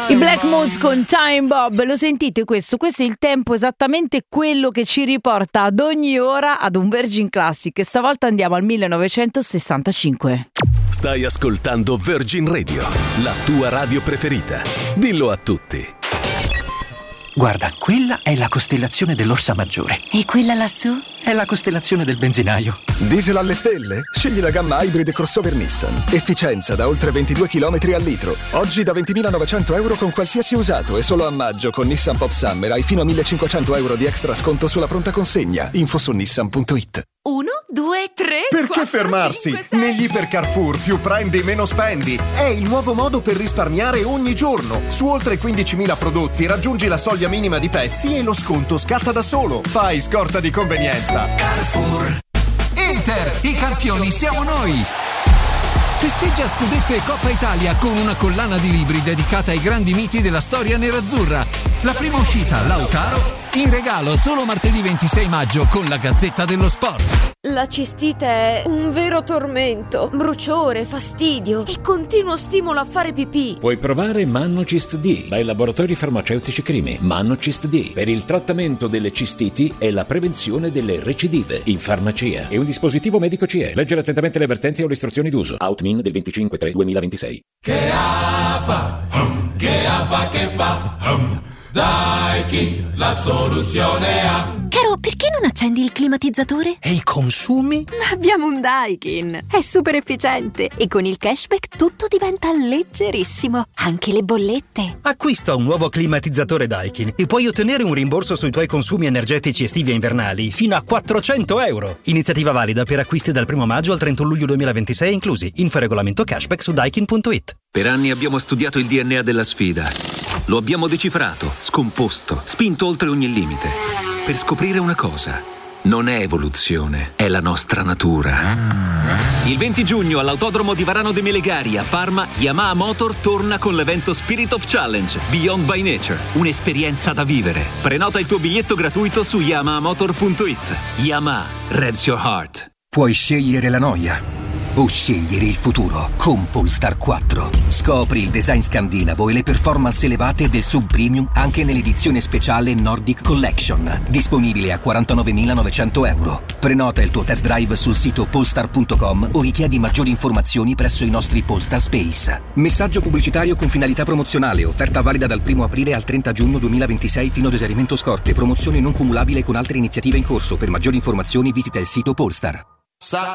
I Black Moods con Time Bob, lo sentite questo? Questo è il tempo esattamente quello che ci riporta ad ogni ora ad un Virgin Classic. Stavolta andiamo al 1965. Stai ascoltando Virgin Radio, la tua radio preferita. Dillo a tutti. Guarda, quella è la costellazione dell'Orsa Maggiore. E quella lassù? È la costellazione del benzinaio. Diesel alle stelle? Scegli la gamma Hybrid crossover Nissan. Efficienza da oltre 22 km al litro. Oggi da 20.900 euro con qualsiasi usato e solo a maggio con Nissan Pop Summer hai fino a 1.500 euro di extra sconto sulla pronta consegna. Info su nissan.it. 1, 2, 3. Perché 4, fermarsi? 5, 6. Negli Iper Carrefour più prendi meno spendi. È il nuovo modo per risparmiare ogni giorno. Su oltre 15.000 prodotti raggiungi la soglia minima di pezzi e lo sconto scatta da solo. Fai scorta di convenienza. Carrefour. Inter, i campioni siamo noi! Festeggia Scudetto e Coppa Italia con una collana di libri dedicata ai grandi miti della storia nerazzurra. La prima uscita, Lautaro, in regalo solo martedì 26 maggio con la Gazzetta dello Sport. La cistite è un vero tormento, bruciore, fastidio e continuo stimolo a fare pipì. Puoi provare Mannocist D dai laboratori farmaceutici Crimi. Mannocist D per il trattamento delle cistiti e la prevenzione delle recidive in farmacia. È un dispositivo medico CE. Leggere attentamente le avvertenze o le istruzioni d'uso. Outmin del 25/3/2026. Che fa, che fa, Daikin, la soluzione ha. Caro, perché non accendi il climatizzatore? E i consumi? Ma abbiamo un Daikin, è super efficiente e con il cashback tutto diventa leggerissimo, anche le bollette. Acquista un nuovo climatizzatore Daikin e puoi ottenere un rimborso sui tuoi consumi energetici estivi e invernali fino a 400 euro. Iniziativa valida per acquisti dal 1 maggio al 31 luglio 2026 inclusi. Info regolamento cashback su daikin.it. Per anni abbiamo studiato il DNA della sfida. Lo abbiamo decifrato, scomposto, spinto oltre ogni limite. Per scoprire una cosa: non è evoluzione, è la nostra natura. Il 20 giugno all'Autodromo di Varano de Melegari a Parma, Yamaha Motor torna con l'evento Spirit of Challenge Beyond by Nature. Un'esperienza da vivere. Prenota il tuo biglietto gratuito su yamahamotor.it. Yamaha, revs your heart. Puoi scegliere la noia o scegliere il futuro con Polestar 4. Scopri il design scandinavo e le performance elevate del sub premium anche nell'edizione speciale Nordic Collection, disponibile a 49.900 euro. Prenota il tuo test drive sul sito polestar.com o richiedi maggiori informazioni presso i nostri Polestar Space. Messaggio pubblicitario con finalità promozionale, offerta valida dal 1 aprile al 30 giugno 2026 fino ad esaurimento scorte, promozione non cumulabile con altre iniziative in corso. Per maggiori informazioni visita il sito Polestar.